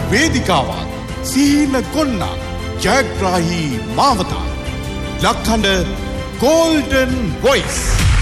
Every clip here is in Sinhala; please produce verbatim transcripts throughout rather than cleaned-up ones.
වේදිකාවක් සීන කොන්න ජයග්‍රාහි මාවත ලක්හඬ Golden Voice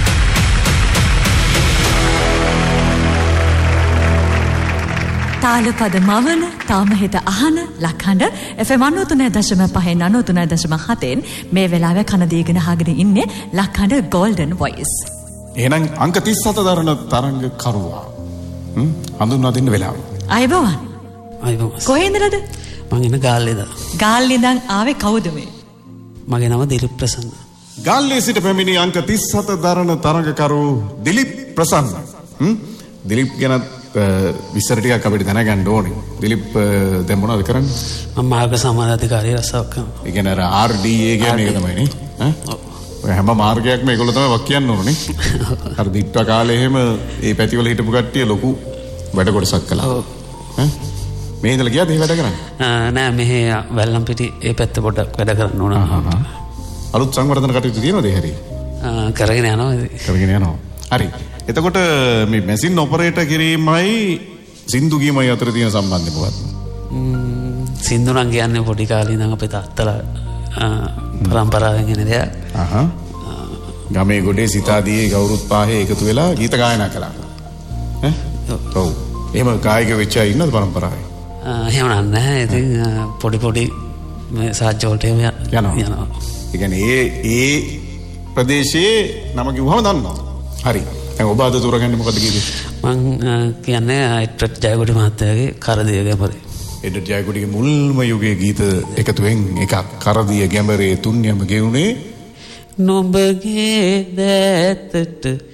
තාලපද මවන තාම හිත අහන ලක්හඬ එෆ් එම් අනූතුනය දශම පහෙන් අනූතුනය දශම හතෙන් මේ වෙලාවේ කනදීගෙන අහගෙන ඉන්නේ ලක්හඬ Golden Voice. එහෙනම් අංක තිස් හත දරන තරංග කරුවා හ්ම් හඳුන්වා දෙන්න වෙලාව. අයබෝවන්. අයබෝවන්. කොහේ ඉඳලාද? මං එන ගාල්ලේද. ගාල්ලේ ඉඳන් ආවේ කවුද මේ? මගේ නම දිලිප් ප්‍රසන්න. ගාල්ලේ සිට පැමිණි අංක තිස් හත දරන තරඟකරු දිලිප් ප්‍රසන්න. හ්ම් දිලිප් ගැන විස්තර ටිකක් අපිට දැනගන්න ඕනේ. දිලිප් දැන් මොනවද කරන්නේ? මම මාර්ග සමාදාධිකාරිය රස්සාවක් කරනවා. ඒ කියන්නේ අර ආර් ඩී ඒ කියන්නේ ඒක තමයි නේ. ඈ? ඔය හැම මාර්ගයක්ම ඒගොල්ලෝ තමයි වක් කියන්න ඕනේ. අර දිට්ට කාලේ එහෙම ඒ පැතිවල හිටපු කට්ටිය ලොකු වැඩ කොටසක් කළා. ඈ? මේ ඉඳලා ගියාද මේ වැඩ කරන්නේ? නෑ මෙහෙ වැල්ලම්පිටි ඒ පැත්ත පොඩ්ඩක් වැඩ කරන්න ඕන. අලුත් සංවර්ධන කටයුතු තියෙනවද ඒ හැරි? කරගෙන යනවා. කරගෙන යනවා. හරි. එතකොට මේ මැෂින් ඔපරේටර් කිරීමයි සින්දු ගීමයි අතර තියෙන සම්බන්ධය මොකක්ද? සින්දු නම් කියන්නේ පොඩි කාලේ ඉඳන් අපේ තාත්තලා පරම්පරාවෙන් එන දෙයක්. අහහ. ගමේ ගොඩේ සිතාදී ගෞරුත් පාහේ එකතු වෙලා ගීත ගායනා කළා. ඈ? ඔව්. එහෙම ගායක වෙච්ච අය ඉන්නද පරම්පරාවේ? එහෙම නැහැ. ඉතින් පොඩි පොඩි මේ සාජ්‍ය වලට එහෙම යනවා. යනවා. ඒ කියන්නේ ඒ ඒ ප්‍රදේශයේ නම කිව්වම දන්නවා. හරි. දැන් ඔබ අද තෝරගන්නේ මොකද්ද කියන්නේ? මං කියන්නේ එඩ්වඩ් ජයකොඩි මහත්තයාගේ කරදිය ගැඹරේ. එඩ්වඩ් ජයකොඩිගේ මුල්ම යුගයේ ගීත එකතුවෙන් එකක් කරදිය ගැඹරේ තුන්යම ගෙවුනේ නොඹගේ දැතට